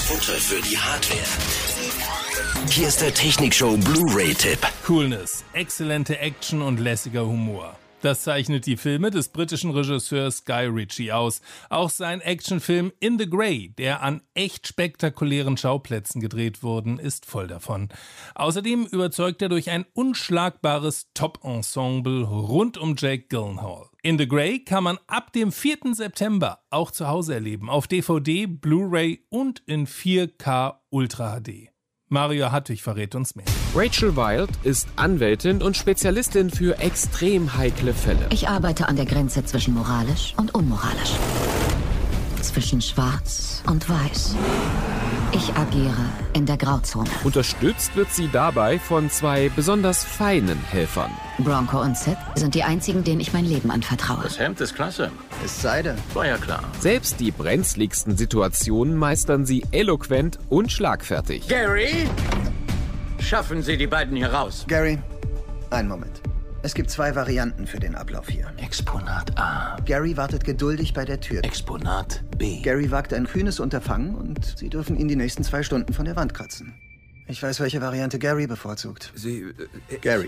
Futter für die Hardware. Hier ist der Technikshow Blu-ray-Tipp. Coolness, exzellente Action und lässiger Humor. Das zeichnet die Filme des britischen Regisseurs Guy Ritchie aus. Auch sein Actionfilm In the Grey, der an echt spektakulären Schauplätzen gedreht wurde, ist voll davon. Außerdem überzeugt er durch ein unschlagbares Top-Ensemble rund um Jake Gyllenhaal. In the Grey kann man ab dem 4. September auch zu Hause erleben, auf DVD, Blu-ray und in 4K Ultra HD. Mario Hartwig verrät uns mehr. Rachel Wild ist Anwältin und Spezialistin für extrem heikle Fälle. Ich arbeite an der Grenze zwischen moralisch und unmoralisch. Zwischen schwarz und weiß. Ich agiere in der Grauzone. Unterstützt wird sie dabei von zwei besonders feinen Helfern. Bronco und Sid sind die einzigen, denen ich mein Leben anvertraue. Das Hemd ist klasse. Es sei denn. War ja klar. Selbst die brenzligsten Situationen meistern sie eloquent und schlagfertig. Gary! Schaffen Sie die beiden hier raus. Gary, einen Moment. Es gibt 2 Varianten für den Ablauf hier. Exponat A. Gary wartet geduldig bei der Tür. Exponat B. Gary wagt ein kühnes Unterfangen und Sie dürfen ihn die nächsten 2 Stunden von der Wand kratzen. Ich weiß, welche Variante Gary bevorzugt. Gary.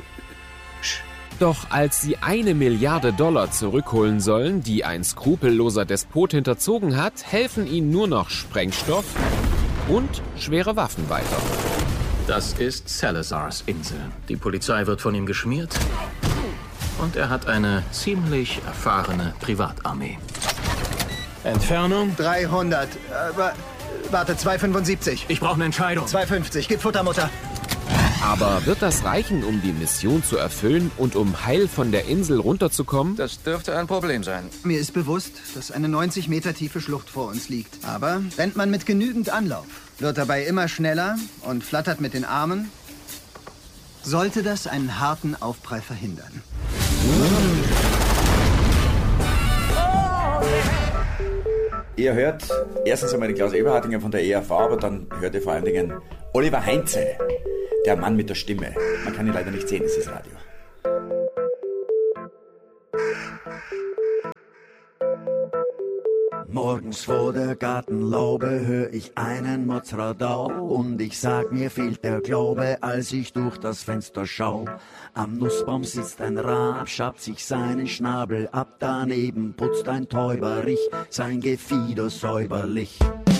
Doch als sie $1 Milliarde zurückholen sollen, die ein skrupelloser Despot hinterzogen hat, helfen ihnen nur noch Sprengstoff und schwere Waffen weiter. Das ist Salazars Insel. Die Polizei wird von ihm geschmiert. Und er hat eine ziemlich erfahrene Privatarmee. Entfernung? 300. Warte, 275. Ich brauche eine Entscheidung. 250. Gib Futter, Mutter. Aber wird das reichen, um die Mission zu erfüllen und um heil von der Insel runterzukommen? Das dürfte ein Problem sein. Mir ist bewusst, dass eine 90 Meter tiefe Schlucht vor uns liegt. Aber rennt man mit genügend Anlauf, wird dabei immer schneller und flattert mit den Armen, sollte das einen harten Aufprall verhindern. Ihr hört erstens einmal den Klaus Eberhardinger von der ERV, aber dann hört ihr vor allen Dingen Oliver Heinze, der Mann mit der Stimme. Man kann ihn leider nicht sehen, es ist Radio. Morgens vor der Gartenlaube hör ich einen Motzradau und ich sag, mir fehlt der Glaube, als ich durch das Fenster schau. Am Nussbaum sitzt ein Rab, schabt sich seinen Schnabel ab, daneben putzt ein Täuberich sein Gefieder säuberlich.